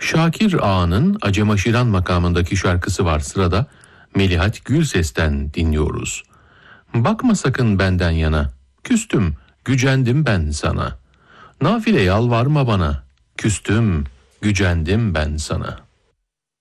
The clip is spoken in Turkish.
Şakir Ağa'nın Acemaşiran makamındaki şarkısı var sırada. Melihat Gülses'ten dinliyoruz. Bakma sakın benden yana, küstüm, gücendim ben sana. Nafile yalvarma bana, küstüm, gücendim ben sana.